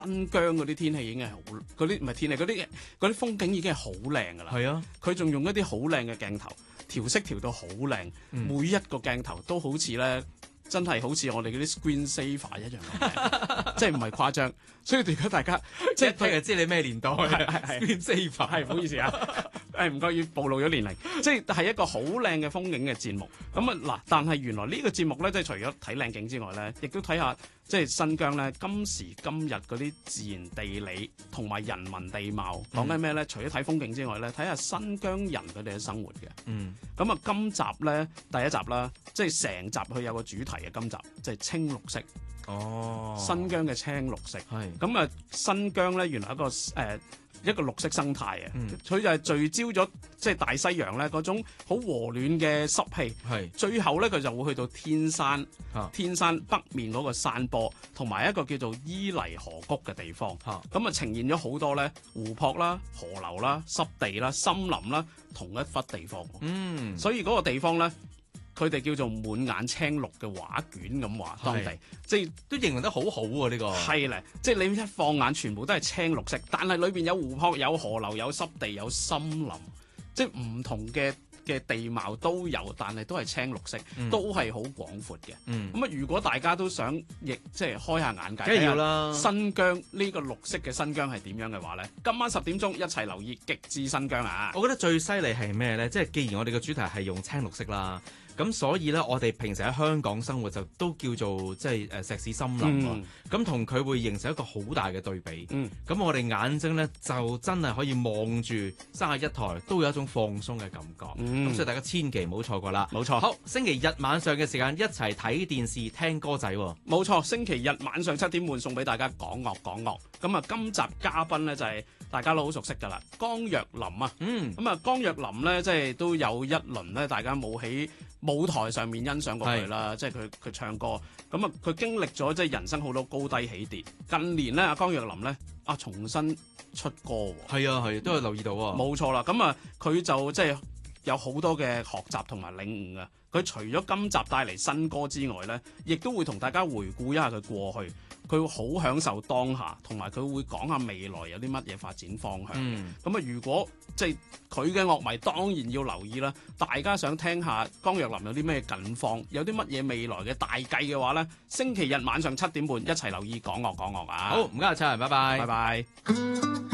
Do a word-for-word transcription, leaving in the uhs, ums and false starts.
新疆嗰啲天氣已經係好，嗰啲唔係天氣，嗰啲嗰啲風景已經係好靚㗎啦。 係啊， 佢仲用一啲好靚嘅鏡頭，調色調到好靚， 嗯、 每一個鏡頭都好似咧，真係好似我哋嗰啲 screen saver 一樣嘅，即係唔係誇張。所以如果大家即係佢就知你咩年代係係 screen saver 係，唔好意思啊，誒唔覺意暴露咗年齡，即係係一個好靚嘅風景嘅節目。咁啊嗱，但係原來呢個節目咧，即係除咗睇靚景之外咧，亦都睇下即係新疆咧今時今日嗰啲自然地理同埋人民地貌講緊咩咧？除咗睇風景之外咧，睇下新疆人佢哋嘅生活嘅。嗯，咁啊今集咧第一集啦，即係成集佢有個主題嘅今集，即係青綠色。 哦， 新疆嘅青綠色。 係咁啊，新疆咧原來一個誒。呃一個綠色生態啊，佢、嗯、就係聚焦咗即係大西洋咧嗰種好和暖嘅濕氣，係最後咧佢就會去到天山，啊、天山北面嗰個山坡，同埋一個叫做伊犁河谷嘅地方，咁啊呈現咗好多咧湖泊啦、河流啦、濕地啦、森林啦，同一忽地方，嗯，所以嗰個地方咧。佢哋叫做滿眼青綠嘅畫卷咁話，當地即係都形容得好好喎呢個。係咧，即係你一放眼全部都係青綠色，但係裏邊有湖泊、有河流、有濕地、有森林，即係唔同嘅嘅地貌都有，但係都係青綠色，嗯、都係好廣闊嘅。咁啊、嗯，如果大家都想亦即係開下眼界， 梗係要啦。新疆呢個綠色嘅新疆係點樣嘅話咧？今晚十點鐘一齊留意極致新疆啊！ 我覺得最犀利係咩咧？即係既然我哋嘅主題係用青綠色啦。咁所以咧，我哋平時喺香港生活就都叫做即係誒石屎森林喎。咁同佢會形成一個好大嘅對比。咁、嗯、我哋眼睛咧就真係可以望住三十一台，都會有一種放鬆嘅感覺。咁、嗯、所以大家千祈唔好錯過啦。冇錯。好，星期日晚上嘅時間一齊睇電視聽歌仔。 冇錯，星期日晚上七點半送俾大家講樂講樂。咁啊，今集嘉賓咧就係、是、大家都好熟悉㗎啦，江若琳啊。嗯。咁啊，江若琳咧即係都有一輪咧，大家冇喺舞台上面欣賞過佢啦，即係佢佢唱歌，咁啊佢經歷咗即係人生好多高低起跌。近年咧，阿江若琳咧啊重新出歌喎， 係啊係，都有留意到啊。 冇錯啦，咁啊佢就即係有好多嘅學習同埋領悟啊。佢除咗今集帶嚟新歌之外咧，亦都會同大家回顧一下佢過去。佢會好享受當下，同埋佢會講下未來有啲乜嘢發展方向。咁啊、嗯，如果即係佢嘅樂迷，當然要留意啦。大家想聽下江若琳有啲咩近況，有啲乜嘢未來嘅大計嘅話咧，星期日晚上七點半一齊留意講樂講樂啊！ 好，唔該晒，拜拜， 拜拜。